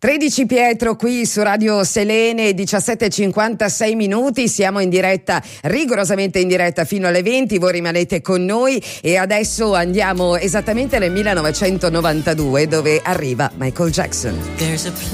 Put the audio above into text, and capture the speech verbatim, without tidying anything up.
tredici Pietro qui su Radio Selene, diciassette e cinquantasei minuti, siamo in diretta, rigorosamente in diretta fino alle venti, voi rimanete con noi e adesso andiamo esattamente nel millenovecentonovantadue dove arriva Michael Jackson.